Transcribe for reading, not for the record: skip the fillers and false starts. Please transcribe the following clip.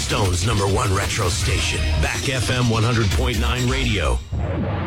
Stone's #1 retro station, Back FM 100.9 radio.